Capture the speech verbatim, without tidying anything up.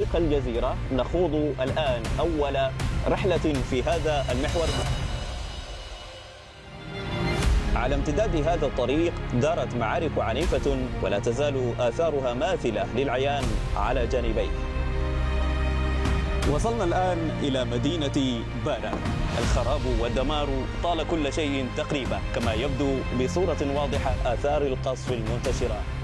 طريق الجزيرة. نخوض الآن أول رحلة في هذا المحور. على امتداد هذا الطريق دارت معارك عنيفة ولا تزال آثارها ماثلة للعيان على جانبيه. وصلنا الآن إلى مدينة بارا. الخراب والدمار طال كل شيء تقريبا، كما يبدو بصورة واضحة آثار القصف المنتشرة